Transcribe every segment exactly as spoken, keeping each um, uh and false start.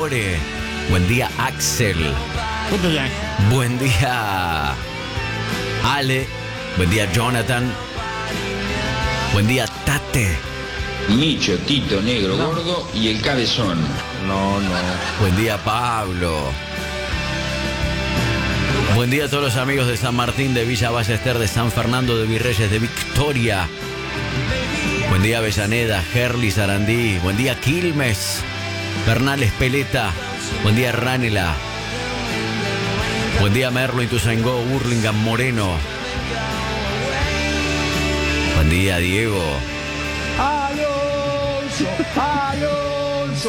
Lore. Buen día, Axel. Buen día. Buen día, Ale. Buen día, Jonathan. Buen día, Tate. Micho, Tito, Negro, no. Gordo y el Cabezón. No, no. Buen día, Pablo. Buen día a todos los amigos de San Martín, de Villa Ballester, de San Fernando, de Virreyes, de Victoria. Buen día, Avellaneda, Gerli, Sarandí. Buen día, Quilmes, Bernal, Espeleta. Buen día, Ranela. Buen día, Merlo, Ituzaingó, Burlingame, Moreno. Buen día, Diego. Alonso, Alonso.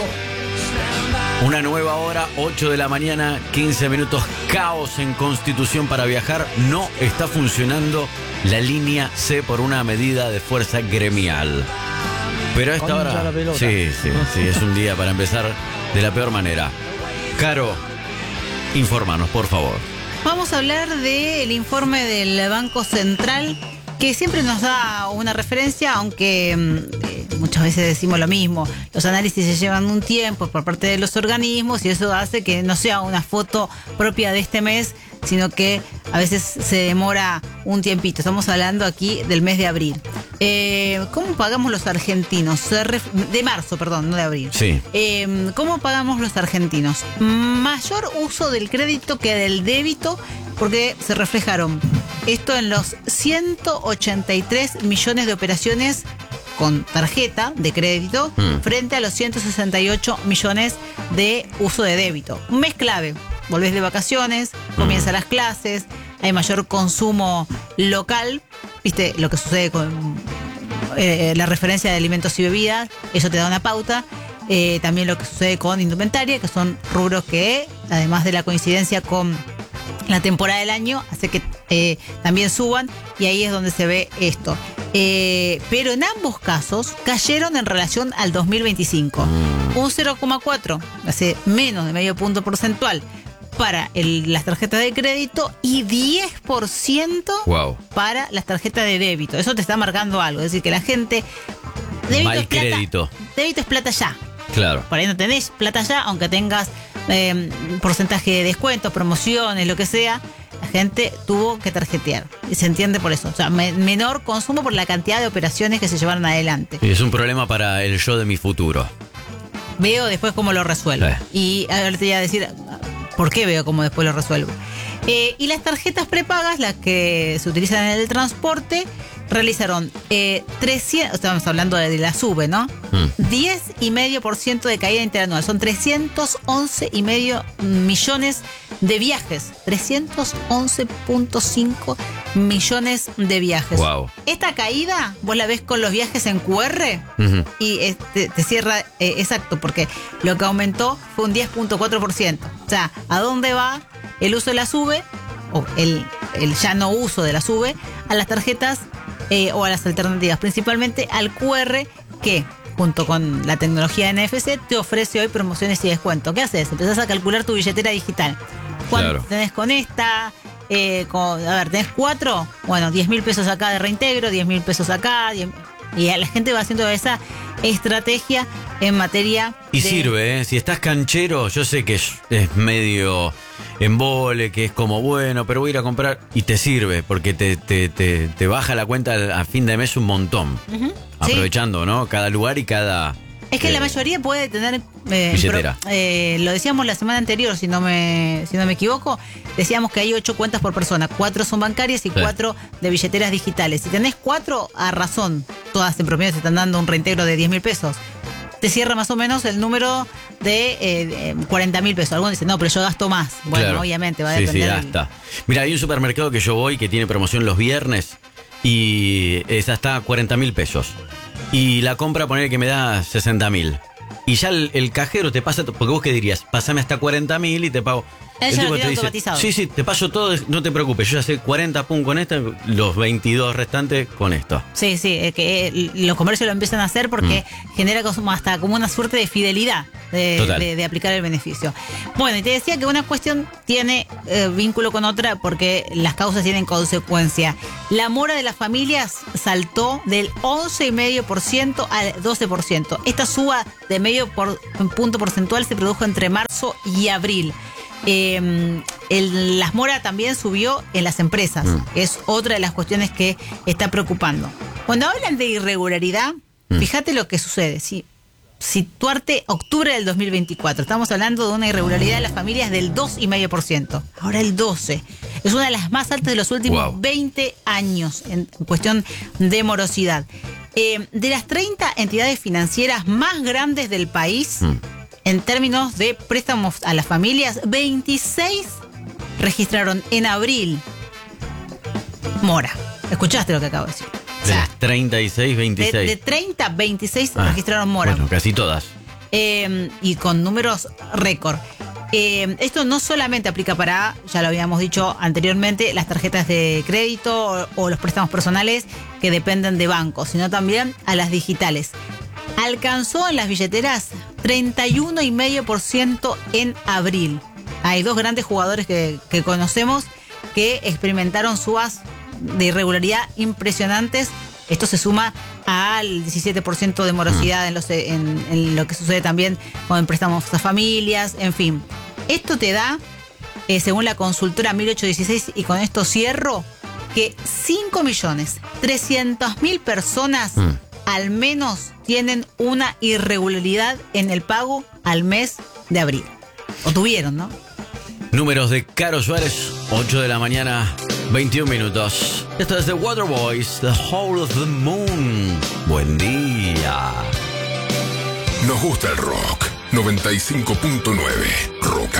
Una nueva hora, ocho de la mañana, quince minutos, caos en Constitución para viajar. No está funcionando la línea C por una medida de fuerza gremial. Pero a esta Contra hora... la pelota. Sí, sí, sí, es un día para empezar de la peor manera. Caro, infórmanos, por favor. Vamos a hablar del informe del Banco Central, que siempre nos da una referencia, aunque eh, muchas veces decimos lo mismo. Los análisis se llevan un tiempo por parte de los organismos y eso hace que no sea una foto propia de este mes, sino que a veces se demora un tiempito. Estamos hablando aquí del mes de abril. Eh, ¿Cómo pagamos los argentinos? De marzo, perdón, no de abril. Sí. Eh, ¿Cómo pagamos los argentinos? Mayor uso del crédito que del débito, porque se reflejaron esto en los ciento ochenta y tres millones de operaciones con tarjeta de crédito mm. frente a los ciento sesenta y ocho millones de uso de débito. Un mes clave. Volvés de vacaciones, comienzan las clases, hay mayor consumo local. Viste lo que sucede con eh, la referencia de alimentos y bebidas, eso te da una pauta. Eh, también lo que sucede con indumentaria, que son rubros que, además de la coincidencia con la temporada del año, hace que eh, también suban, y ahí es donde se ve esto. Eh, pero en ambos casos cayeron en relación al dos mil veinticinco. Mm. Un cero coma cuatro, hace menos de medio punto porcentual para el, las tarjetas de crédito y diez por ciento wow. para las tarjetas de débito. Eso te está marcando algo, es decir, que la gente... Débito Mal es plata, crédito. Débito es plata ya. Claro. Por ahí no tenés plata ya, aunque tengas eh, porcentaje de descuentos, promociones, lo que sea. La gente tuvo que tarjetear. Y se entiende por eso. O sea, me, menor consumo por la cantidad de operaciones que se llevaron adelante. Y es un problema para el yo de mi futuro. Veo después cómo lo resuelvo. Eh. Y a ver, te voy a decir por qué veo cómo después lo resuelvo. Eh, y las tarjetas prepagas, las que se utilizan en el transporte, realizaron eh, trescientos, estamos hablando de, de la SUBE, ¿no? Mm. diez y medio por ciento de caída interanual. Son trescientos once y medio millones de viajes. trescientos once punto cinco millones de viajes. Wow. Esta caída, vos la ves con los viajes en Q R uh-huh. y este, te cierra eh, exacto, porque lo que aumentó fue un diez punto cuatro por ciento. O sea, ¿a dónde va el uso de la SUBE? O el, el ya no uso de la SUBE a las tarjetas eh, o a las alternativas, principalmente al Q R, que junto con la tecnología N F C te ofrece hoy promociones y descuentos. ¿Qué haces? Empezás a calcular tu billetera digital. ¿Cuánto claro. tenés con esta? Eh, con, a ver, ¿tenés cuatro? Bueno, diez mil pesos acá de reintegro, diez mil pesos acá. diez, y la gente va haciendo esa estrategia en materia y de... sirve, ¿eh? Si estás canchero, yo sé que es, es medio embole, que es como, bueno, pero voy a ir a comprar, y te sirve, porque te, te, te, te baja la cuenta a fin de mes un montón. Uh-huh. Aprovechando, sí. ¿no? Cada lugar y cada... Es que eh, la mayoría puede tener eh, billetera. Pro, eh, lo decíamos la semana anterior, si no me si no me equivoco, decíamos que hay ocho cuentas por persona, cuatro son bancarias y sí. cuatro de billeteras digitales. Si tenés cuatro, a razón, todas en promedio te están dando un reintegro de diez mil pesos. Te cierra más o menos el número de, eh, de cuarenta mil pesos. Algunos dicen, no, pero yo gasto más. Bueno, claro. obviamente va a depender. Sí, sí, gasta. Del... Mira, hay un supermercado que yo voy que tiene promoción los viernes y esa está a cuarenta mil pesos. Y la compra, poner que me da sesenta mil. Y ya el, el cajero te pasa, porque vos qué dirías, pasame hasta cuarenta mil y te pago. Él ya lo tiene automatizado. Sí, sí, te paso todo, no te preocupes, yo ya sé cuarenta pum con esta, los veintidós restantes con esto. Sí, sí, es que eh, los comercios lo empiezan a hacer porque mm. genera como hasta como una suerte de fidelidad de, de, de aplicar el beneficio. Bueno, y te decía que una cuestión tiene eh, vínculo con otra porque las causas tienen consecuencia. La mora de las familias saltó del once coma cinco por ciento al doce por ciento. Esta suba del de medio por, punto porcentual se produjo entre marzo y abril. Eh, el, las mora también subió en las empresas. Mm. Es otra de las cuestiones que está preocupando. Cuando hablan de irregularidad, mm. fíjate lo que sucede. Si, situarte octubre del dos mil veinticuatro. Estamos hablando de una irregularidad de las familias del dos coma cinco por ciento. Ahora el doce por ciento. Es una de las más altas de los últimos wow. veinte años en cuestión de morosidad. Eh, de las treinta entidades financieras más grandes del país, mm. en términos de préstamos a las familias, veintiséis registraron en abril mora. ¿Escuchaste lo que acabo de decir? O sea, de las treinta y seis, veintiséis. De, de treinta, veintiséis ah, registraron mora. Bueno, casi todas. Eh, y con números récord. Eh, esto no solamente aplica para, ya lo habíamos dicho anteriormente, las tarjetas de crédito o, o los préstamos personales que dependen de bancos, sino también a las digitales. Alcanzó en las billeteras treinta y uno coma cinco por ciento en abril. Hay dos grandes jugadores que, que conocemos que experimentaron subas de irregularidad impresionantes. Esto se suma al diecisiete por ciento de morosidad en, los, en, en lo que sucede también con préstamos a familias, en fin. Esto te da, eh, según la consultora mil ochocientos dieciséis, y con esto cierro, que cinco millones trescientas mil personas mm. al menos tienen una irregularidad en el pago al mes de abril. O tuvieron, ¿no? Números de Caro Suárez, ocho de la mañana, veintiún minutos. Esto es The Waterboys, The Hole of the Moon. Buen día. Nos gusta el rock. noventa y cinco punto nueve. Rock